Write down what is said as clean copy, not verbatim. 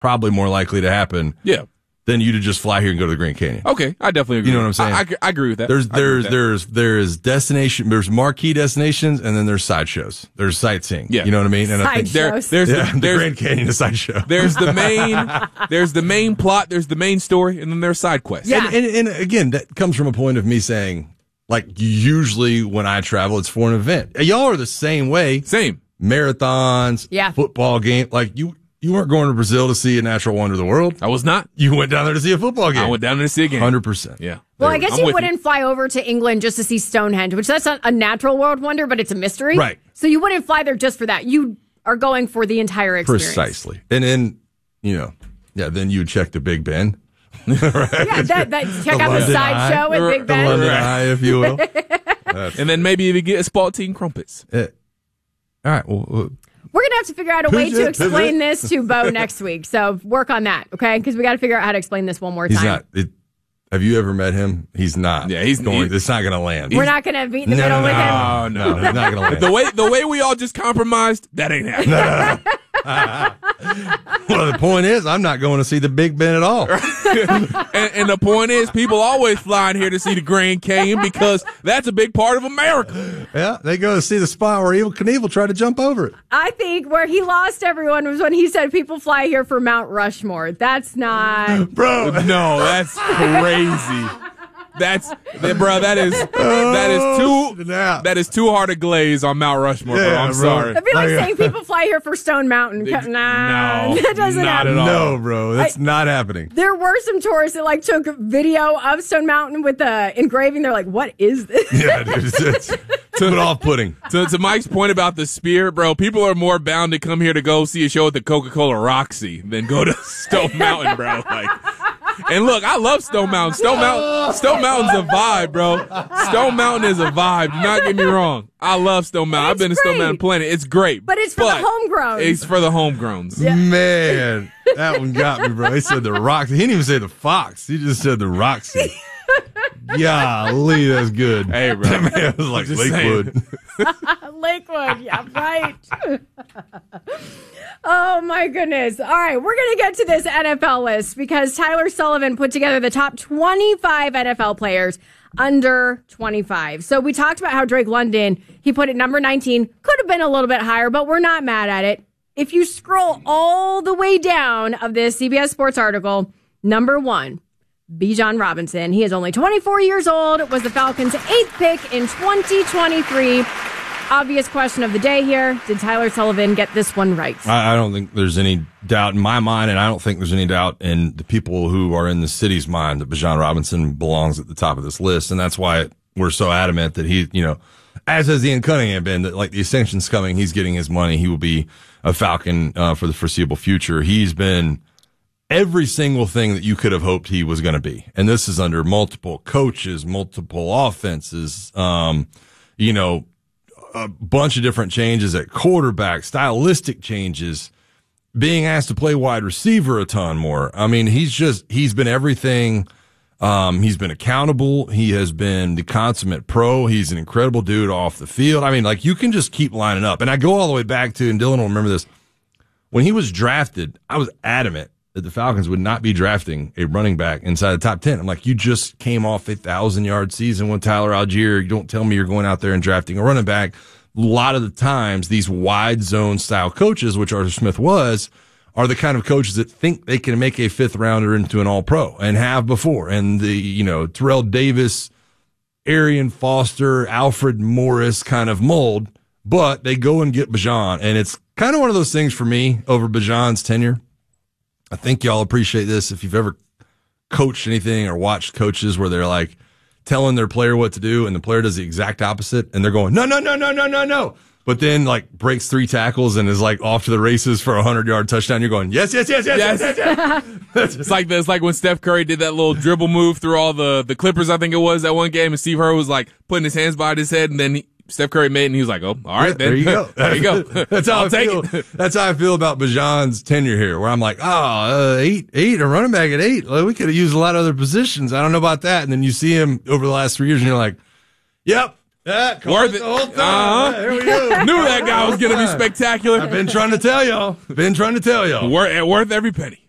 probably more likely to happen. Yeah. Than you to just fly here and go to the Grand Canyon. Okay, I definitely agree. You know what I'm saying? I agree with that. There's destination, there's marquee destinations, and then there's sideshows. There's sightseeing. Yeah. You know what I mean? And I think Sideshows. there's the the Grand Canyon is a sideshow. there's the main plot, there's the main story, and then there's side quests. Yeah. And again, that comes from a point of me saying, like, usually when I travel, it's for an event. Y'all are the same way. Same. Marathons, Yeah. football game. Like, you weren't going to Brazil to see a natural wonder of the world. I was not. You went down there to see a football game. I went down there to see a game. 100%. Yeah. Well, I guess you wouldn't fly over to England just to see Stonehenge, which that's not a natural world wonder, but it's a mystery. Right. So you wouldn't fly there just for that. You are going for the entire experience. Precisely. And then, then you check the Big Ben. Yeah, check out the sideshow at Big The Ben. London Eye, if you will. And then maybe even get a Spaltine crumpets. All right. Well, We're going to have to figure out a way to explain this to Bo next week. So work on that, okay? Because we got to figure out how to explain this one more time. he's not. Have you ever met him? He's not. Yeah, he's going. It's not going to land. We're not going to meet in the middle with him. Oh, no. He's not going to land. The way we all just compromised, that ain't happening. Well, the point is, I'm not going to see the Big Ben at all. And the point is, people always flying here to see the Grand Canyon because that's a big part of America. Yeah, they go to see the spot where Evel Knievel tried to jump over it. I think where he lost everyone was when he said people fly here for Mount Rushmore. That's not... Bro. No, that's crazy. That is too hard to glaze on Mount Rushmore, bro. I'm sorry. It'd be like saying people fly here for Stone Mountain. Nah, No, that doesn't not happen. at all. No, bro, that's not happening. There were some tourists that took video of Stone Mountain with the engraving. They're like, "What is this?" Yeah, dude, it's put off-putting. To Mike's point about the Spirit, bro, people are more bound to come here to go see a show at the Coca-Cola Roxy than go to Stone Mountain, bro. And look, I love Stone Mountain. Stone Mountain's a vibe, bro. Stone Mountain is a vibe. Do not get me wrong. I love Stone Mountain. I've been to Stone Mountain plenty. It's great. But it's for the homegrown. It's for the homegrowns. Yeah. Man, that one got me, bro. He said the Roxy. He didn't even say the Fox. He just said the Roxy. Golly, that's good. Hey, bro. That man was like Lakewood. Lakewood, yeah, right. Oh, my goodness. All right, we're going to get to this NFL list because Tyler Sullivan put together the top 25 NFL players under 25. So we talked about how Drake London, he put it number 19, could have been a little bit higher, but we're not mad at it. If you scroll all the way down of this CBS Sports article, number 1, Bijan Robinson. He is only 24 years old, was the Falcons' 8th pick in 2023. Obvious question of the day here. Did Tyler Sullivan get this one right? I don't think there's any doubt in my mind, and I don't think there's any doubt in the people who are in the city's mind that Bijan Robinson belongs at the top of this list. And that's why we're so adamant that he, as has Ian Cunningham been, that like the ascension's coming, he's getting his money. He will be a Falcon for the foreseeable future. He's been every single thing that you could have hoped he was going to be. And this is under multiple coaches, multiple offenses, a bunch of different changes at quarterback, stylistic changes, being asked to play wide receiver a ton more. I mean, he's been everything. He's been accountable. He has been the consummate pro. He's an incredible dude off the field. I mean, like, you can just keep lining up. And I go all the way back to, and Dylan will remember this, when he was drafted, I was adamant that the Falcons would not be drafting a running back inside the top 10. I'm like, you just came off a 1,000-yard season with Tyler Algier. You don't tell me you're going out there and drafting a running back. A lot of the times, these wide zone style coaches, which Arthur Smith was, are the kind of coaches that think they can make a 5th rounder into an all-pro and have before. And the, Terrell Davis, Arian Foster, Alfred Morris kind of mold, but they go and get Bijan. And it's kind of one of those things for me over Bijan's tenure. I think y'all appreciate this if you've ever coached anything or watched coaches where they're like telling their player what to do and the player does the exact opposite and they're going, no. But then like breaks 3 tackles and is like off to the races for a 100-yard touchdown. You're going, yes. It's like when Steph Curry did that little dribble move through all the Clippers, I think it was, that one game, and Steve Kerr was like putting his hands behind his head, and then Steph Curry made it, and he was like, oh, all right, then. There you go. There you go. That's how I feel. That's how I feel about Bijan's tenure here, where I'm like, eight, a running back at 8. Well, we could have used a lot of other positions. I don't know about that. And then you see him over the last 3 years, and you're like, yep. Worth it. The whole time. Here we go. Knew that guy was going to be spectacular. I've been trying to tell y'all. Worth every penny.